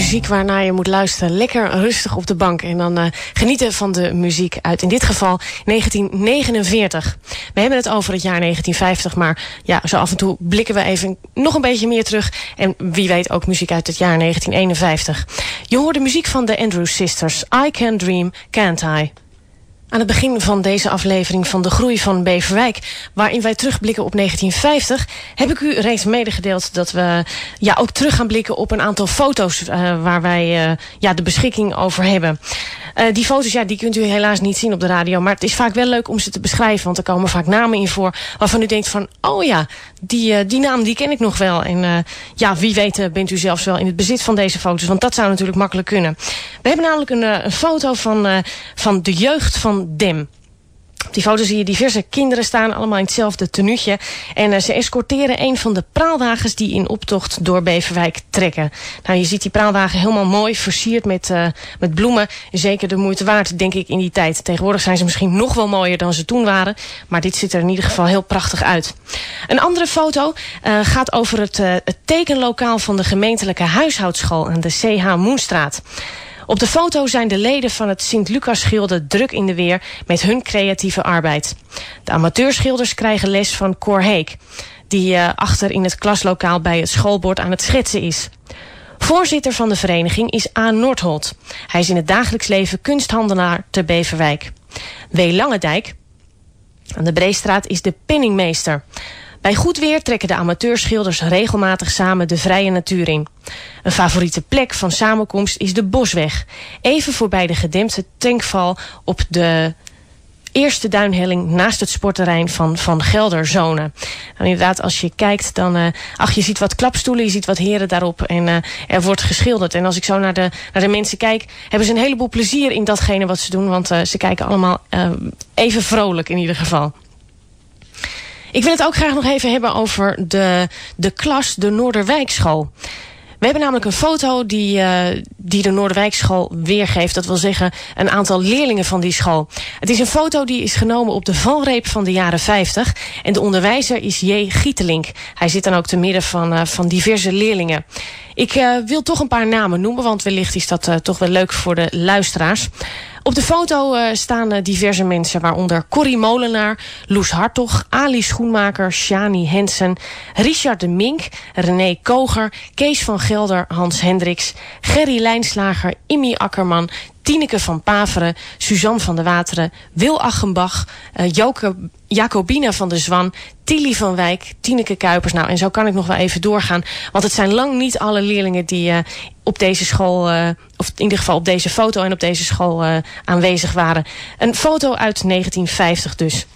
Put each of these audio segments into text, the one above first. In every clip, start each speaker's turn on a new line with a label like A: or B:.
A: muziek waarnaar je moet luisteren. Lekker rustig op de bank en dan genieten van de muziek uit, in dit geval 1949. We hebben het over het jaar 1950, maar ja, zo af en toe blikken we even nog een beetje meer terug. En wie weet ook muziek uit het jaar 1951. Je hoort de muziek van de Andrews Sisters. I Can Dream, Can't I? Aan het begin van deze aflevering van De Groei van Beverwijk, waarin wij terugblikken op 1950, heb ik u reeds medegedeeld dat we ook terug gaan blikken op een aantal foto's waar wij de beschikking over hebben. Die foto's die kunt u helaas niet zien op de radio, maar het is vaak wel leuk om ze te beschrijven, want er komen vaak namen in voor waarvan u denkt van, oh ja, die naam die ken ik nog wel. En wie weet bent u zelfs wel in het bezit van deze foto's, want dat zou natuurlijk makkelijk kunnen. We hebben namelijk een foto van de jeugd van Dem. Op die foto zie je diverse kinderen staan, allemaal in hetzelfde tenuutje. En ze escorteren een van de praalwagens die in optocht door Beverwijk trekken. Nou, je ziet die praalwagen helemaal mooi versierd met bloemen. Zeker de moeite waard, denk ik, in die tijd. Tegenwoordig zijn ze misschien nog wel mooier dan ze toen waren. Maar dit ziet er in ieder geval heel prachtig uit. Een andere foto gaat over het tekenlokaal van de gemeentelijke huishoudschool aan de C.H. Moenstraat. Op de foto zijn de leden van het Sint-Lucas-gilde druk in de weer met hun creatieve arbeid. De amateurschilders krijgen les van Cor Heek, die achter in het klaslokaal bij het schoolbord aan het schetsen is. Voorzitter van de vereniging is A. Noordholt. Hij is in het dagelijks leven kunsthandelaar te Beverwijk. W. Langendijk aan de Breestraat is de penningmeester. Bij goed weer trekken de amateurschilders regelmatig samen de vrije natuur in. Een favoriete plek van samenkomst is de Bosweg. Even voorbij de gedempte tankval op de eerste duinhelling naast het sportterrein van Gelderzone. Nou, inderdaad, als je kijkt, dan je ziet wat klapstoelen, je ziet wat heren daarop en er wordt geschilderd. En als ik zo naar de mensen kijk, hebben ze een heleboel plezier in datgene wat ze doen, want ze kijken allemaal even vrolijk in ieder geval. Ik wil het ook graag nog even hebben over de klas, de Noorderwijkschool. We hebben namelijk een foto die de Noorderwijkschool weergeeft. Dat wil zeggen een aantal leerlingen van die school. Het is een foto die is genomen op de valreep van de jaren 50. En de onderwijzer is J. Gietelink. Hij zit dan ook te midden van diverse leerlingen. Ik wil toch een paar namen noemen, want wellicht is dat toch wel leuk voor de luisteraars. Op de foto staan diverse mensen, waaronder Corrie Molenaar, Loes Hartog, Ali Schoenmaker, Shani Hensen, Richard de Mink, René Koger, Kees van Gelder, Hans Hendricks, Gerry Lijnslager, Immi Akkerman, Tineke van Paveren, Suzanne van der Wateren, Wil Achenbach, Jacobina van der Zwan, Tilly van Wijk, Tineke Kuipers. Nou, en zo kan ik nog wel even doorgaan. Want het zijn lang niet alle leerlingen die op deze school, of in ieder geval op deze foto en op deze school aanwezig waren. Een foto uit 1950 dus.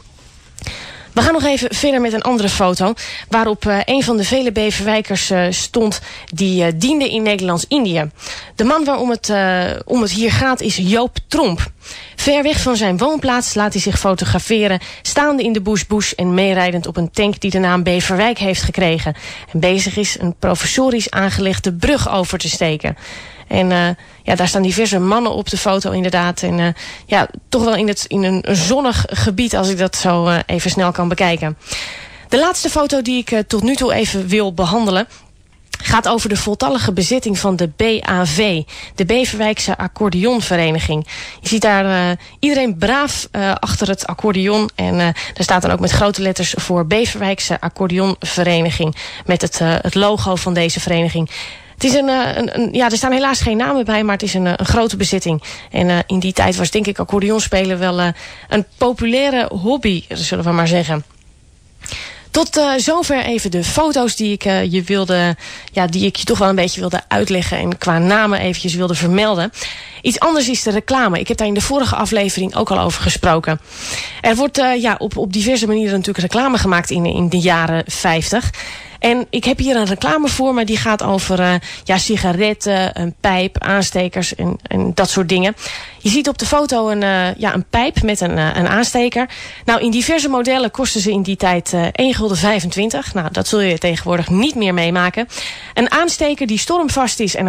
A: We gaan nog even verder met een andere foto, waarop een van de vele Beverwijkers stond die diende in Nederlands-Indië. De man waarom het hier gaat is Joop Tromp. Ver weg van zijn woonplaats laat hij zich fotograferen, staande in de bush en meerijdend op een tank die de naam Beverwijk heeft gekregen. En bezig is een provisorisch aangelegde brug over te steken. En daar staan diverse mannen op de foto inderdaad. En toch wel in een zonnig gebied, als ik dat zo even snel kan bekijken. De laatste foto die ik tot nu toe even wil behandelen gaat over de voltallige bezetting van de BAV, de Beverwijkse Accordeonvereniging. Je ziet daar iedereen braaf achter het accordeon. En daar staat dan ook met grote letters voor Beverwijkse Accordeonvereniging, met het logo van deze vereniging. Het is er staan helaas geen namen bij, maar het is een grote bezetting. En in die tijd was denk ik accordeonspelen wel een populaire hobby, zullen we maar zeggen. Tot zover even de foto's die ik je toch wel een beetje wilde uitleggen en qua namen eventjes wilde vermelden. Iets anders is de reclame. Ik heb daar in de vorige aflevering ook al over gesproken. Er wordt op diverse manieren natuurlijk reclame gemaakt in de jaren 50. En ik heb hier een reclame voor me die gaat over sigaretten, een pijp, aanstekers en dat soort dingen. Je ziet op de foto een pijp met een aansteker. Nou, in diverse modellen kosten ze in die tijd 1,25 gulden. Nou, dat zul je tegenwoordig niet meer meemaken. Een aansteker die stormvast is en